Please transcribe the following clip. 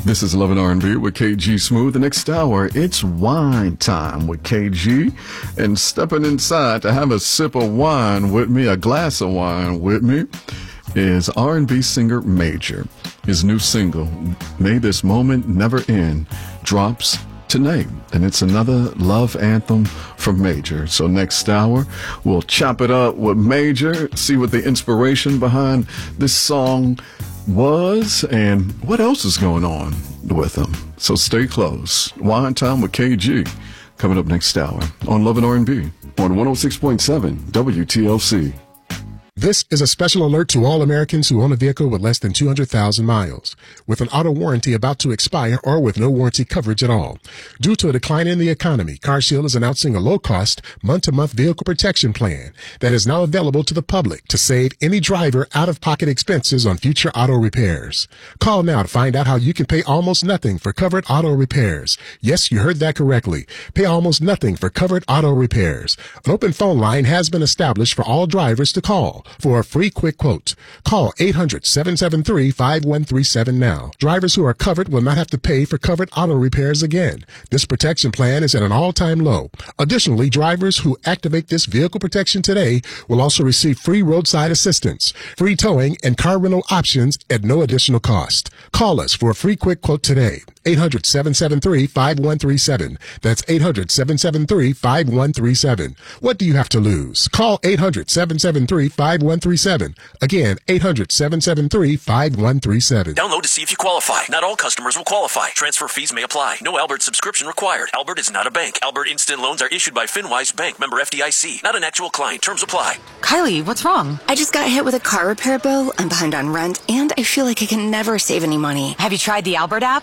This is Love and R&B with KG Smooth. The next hour, it's wine time with KG. And stepping inside to have a sip of wine with me, a glass of wine with me, is R&B singer Major. His new single, May This Moment Never End, drops tonight. And it's another love anthem from Major. So next hour, we'll chop it up with Major, see what the inspiration behind this song was and what else is going on with him. So stay close. Wine Time with KG coming up next hour on Love and R&B on 106.7 WTLC. This is a special alert to all Americans who own a vehicle with less than 200,000 miles, with an auto warranty about to expire or with no warranty coverage at all. Due to a decline in the economy, CarShield is announcing a low-cost, month-to-month vehicle protection plan that is now available to the public to save any driver out-of-pocket expenses on future auto repairs. Call now to find out how you can pay almost nothing for covered auto repairs. Yes, you heard that correctly. Pay almost nothing for covered auto repairs. An open phone line has been established for all drivers to call for a free quick quote. Call 800-773-5137 now. Drivers who are covered will not have to pay for covered auto repairs again. This protection plan is at an all-time low. Additionally, drivers who activate this vehicle protection today will also receive free roadside assistance, free towing, and car rental options at no additional cost. Call us for a free quick quote today. 800-773-5137. That's 800-773-5137. What do you have to lose? Call 800-773-5137. Again, 800-773-5137. Download to see if you qualify. Not all customers will qualify. Transfer fees may apply. No Albert subscription required. Albert is not a bank. Albert Instant Loans are issued by FinWise Bank, member FDIC. Not an actual client. Terms apply. Kylie, what's wrong? I just got hit with a car repair bill. I'm behind on rent, and I feel like I can never save any money. Have you tried the Albert app?